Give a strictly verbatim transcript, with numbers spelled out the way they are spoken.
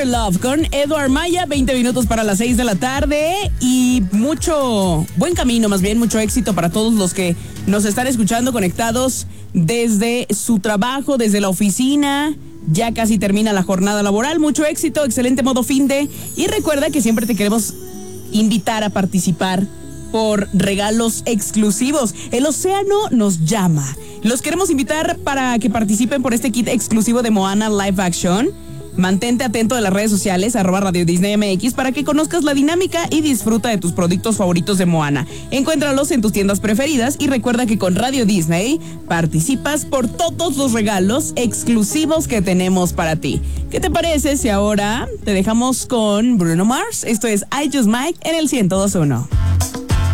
Your Love con Edward Maya, veinte minutos para las seis de la tarde y mucho buen camino, más bien mucho éxito para todos los que nos están escuchando conectados desde su trabajo, desde la oficina. Ya casi termina la jornada laboral, mucho éxito, excelente modo fin de, y recuerda que siempre te queremos invitar a participar por regalos exclusivos. El océano nos llama. Los queremos invitar para que participen por este kit exclusivo de Moana Live Action. Mantente atento de las redes sociales, arroba Radio Disney M X, para que conozcas la dinámica y disfruta de tus productos favoritos de Moana. Encuéntralos en tus tiendas preferidas y recuerda que con Radio Disney participas por todos los regalos exclusivos que tenemos para ti. ¿Qué te parece si ahora te dejamos con Bruno Mars? Esto es I Just Might en el ciento dos punto uno.